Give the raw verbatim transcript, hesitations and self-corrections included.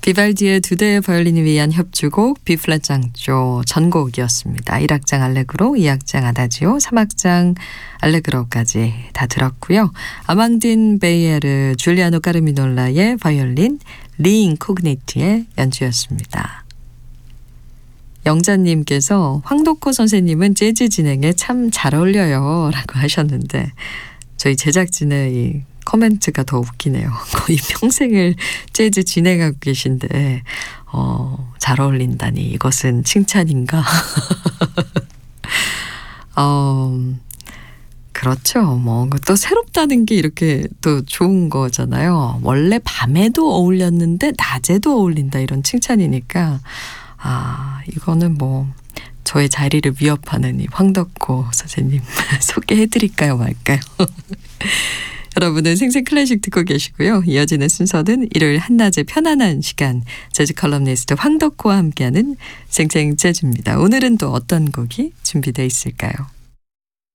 비발디의 두 대의 바이올린을 위한 협주곡 B플랫 장조 전곡이었습니다. 일 악장 알레그로, 이 악장 아다지오, 삼 악장 알레그로까지 다 들었고요. 아망딘 베이에르, 줄리아노 까르미놀라의 바이올린, 리인코그니티의 연주였습니다. 영자님께서 황덕호 선생님은 재즈 진행에 참 잘 어울려요 라고 하셨는데 저희 제작진의 이 코멘트가 더 웃기네요. 거의 평생을 재즈 진행하고 계신데 어, 잘 어울린다니 이것은 칭찬인가? 어, 그렇죠. 뭐 또 새롭다는 게 이렇게 또 좋은 거잖아요. 원래 밤에도 어울렸는데 낮에도 어울린다 이런 칭찬이니까 아 이거는 뭐 저의 자리를 위협하는 이 황덕호 선생님 소개해드릴까요 말까요? 여러분은 생생 클래식 듣고 계시고요. 이어지는 순서는 일요일 한낮의 편안한 시간 재즈 컬럼니스트 황덕호와 함께하는 생생 재즈입니다. 오늘은 또 어떤 곡이 준비되어 있을까요?